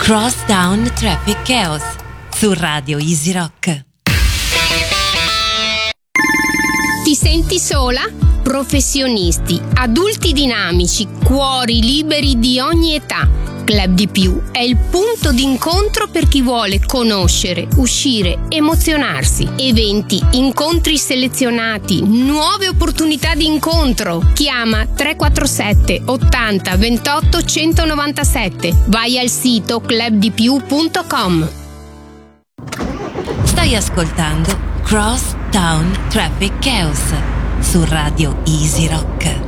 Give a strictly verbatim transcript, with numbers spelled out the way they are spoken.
Crosstown Traffic Chaos su Radio Easy Rock. Ti senti sola? Professionisti, adulti dinamici, cuori liberi di ogni età. Club di Più è il punto d'incontro per chi vuole conoscere, uscire, emozionarsi. Eventi, incontri selezionati, nuove opportunità di incontro. Chiama tre quattro sette ottanta ventotto centonovantasette. Vai al sito club di più punto com. Stai ascoltando Crosstown Traffic Chaos su Radio Easy Rock.